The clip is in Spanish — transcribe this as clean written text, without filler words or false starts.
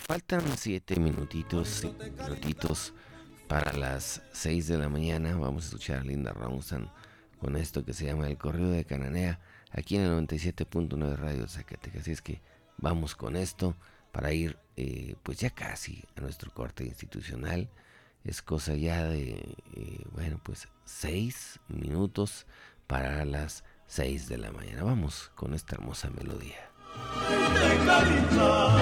Faltan 7 minutitos para las 6 de la mañana. Vamos a escuchar a Linda Ronstadt con esto que se llama El Correo de Cananea, aquí en el 97.9 Radio Zacatecas. Así es que vamos con esto para ir pues ya casi a nuestro corte institucional. Es cosa ya de, bueno, pues 6 minutos para las 6 de la mañana. Vamos con esta hermosa melodía.